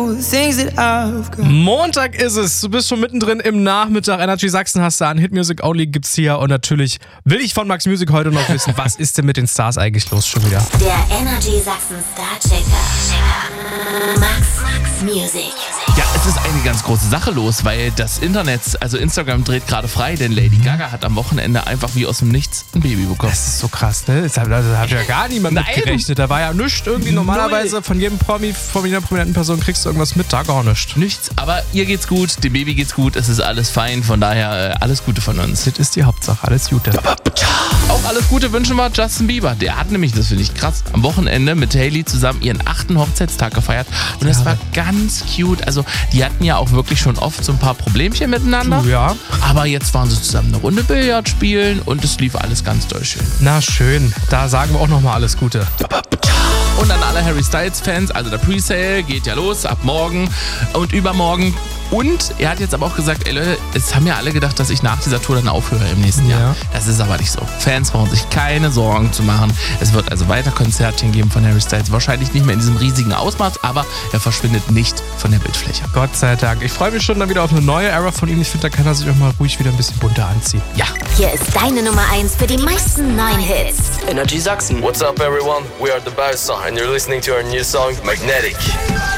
Montag ist es, du bist schon mittendrin im Nachmittag. Energy Sachsen hast du an, Hit Music Only gibt's hier. Und natürlich will ich von Max Music heute noch wissen, was ist denn mit den Stars eigentlich los schon wieder? Der Energy Sachsen Star Checker. Max Music. Ja, es ist eine ganz große Sache los, weil das Internet, also Instagram dreht gerade frei, denn Lady Gaga hat am Wochenende einfach wie aus dem Nichts ein Baby bekommen. Das ist so krass, ne? Da hat ja gar niemand mit gerechnet. Da war ja nichts irgendwie. Normalerweise von jedem Promi, von jeder prominenten Person kriegst du irgendwas mit, da gar nichts. Nichts, aber ihr geht's gut, dem Baby geht's gut, es ist alles fein, von daher alles Gute von uns. Das ist die Hauptsache, alles Gute. Auch alles Gute wünschen wir Justin Bieber. Der hat nämlich, das finde ich krass, am Wochenende mit Hailey zusammen ihren 8. Hochzeitstag gefeiert und das war ganz cute. Also die hatten ja auch wirklich schon oft so ein paar Problemchen miteinander. Ja. Aber jetzt waren sie zusammen eine Runde Billard spielen und es lief alles ganz doll schön. Na schön, da sagen wir auch nochmal alles Gute. Und an alle Harry Styles-Fans, also der Presale geht ja los ab morgen und übermorgen. Und er hat jetzt aber auch gesagt, ey Leute, es haben ja alle gedacht, dass ich nach dieser Tour dann aufhöre im nächsten Jahr. Das ist aber nicht so. Fans brauchen sich keine Sorgen zu machen. Es wird also weiter Konzertchen geben von Harry Styles. Wahrscheinlich nicht mehr in diesem riesigen Ausmaß, aber er verschwindet nicht von der Bildfläche. Gott sei Dank. Ich freue mich schon dann wieder auf eine neue Era von ihm. Ich finde, da kann er sich auch mal ruhig wieder ein bisschen bunter anziehen. Ja. Hier ist deine Nummer 1 für die meisten neuen Hits. Energy Sachsen. What's up everyone? We are the Biosa and you're listening to our new song Magnetic.